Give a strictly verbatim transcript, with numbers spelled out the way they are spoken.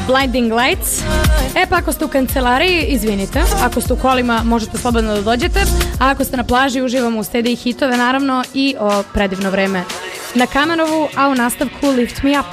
Blinding Lights. E pa ako ste u kancelariji, izvinite, ako ste u kolima možete slobodno da dođete, a ako ste na plaži uživamo u stedi i hitove naravno i o predivno vreme na Kamenovu, a u nastavku Lift Me Up.